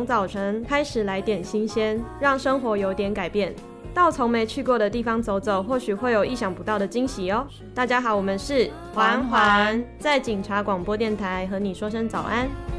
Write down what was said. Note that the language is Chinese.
从早晨开始来点新鲜，让生活有点改变。到从没去过的地方走走，或许会有意想不到的惊喜哦。大家好，我们是环环，在警察广播电台和你说声早安。